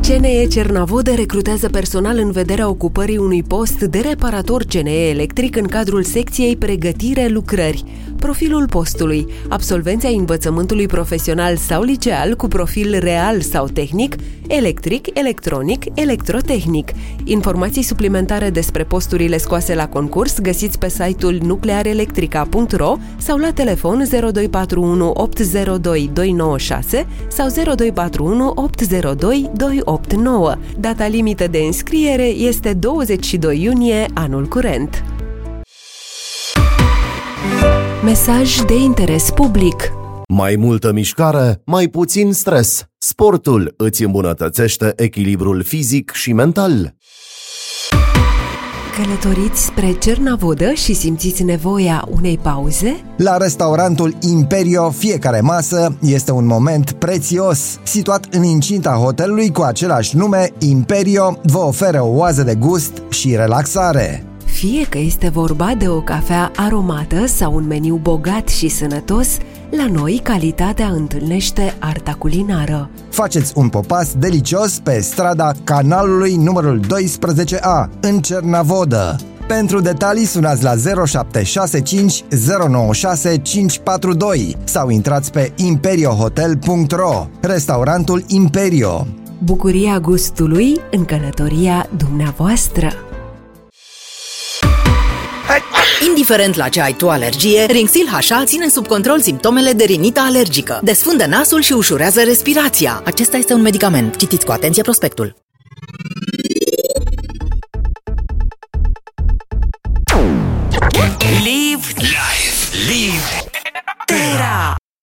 CNE Cernavodă recrutează personal în vederea ocupării unui post de reparator CNE electric în cadrul secției Pregătire lucrări. Profilul postului: absolvenții ai învățământului profesional sau liceal cu profil real sau tehnic, electric, electronic, electrotehnic. Informații suplimentare despre posturile scoase la concurs găsiți pe site-ul nuclearelectrica.ro sau la telefon 0241 802 296 sau 0241 802 289. Data limită de înscriere este 22 iunie anul curent. Mesaj de interes public. Mai multă mișcare, mai puțin stres. Sportul îți îmbunătățește echilibrul fizic și mental. Călătoriți spre Cernavodă și simțiți nevoia unei pauze? La restaurantul Imperio, fiecare masă este un moment prețios. Situat în incinta hotelului cu același nume, Imperio vă oferă o oază de gust și relaxare. Fie că este vorba de o cafea aromată sau un meniu bogat și sănătos, la noi calitatea întâlnește arta culinară. Faceți un popas delicios pe strada Canalului numărul 12A, în Cernavodă. Pentru detalii sunați la 0765 096 542 sau intrați pe imperiohotel.ro. Restaurantul Imperio. Bucuria gustului în călătoria dumneavoastră. Indiferent la ce ai tu alergie, Rinxil HA ține sub control simptomele de rinită alergică. Desfundă nasul și ușurează respirația. Acesta este un medicament. Citiți cu atenție prospectul. Live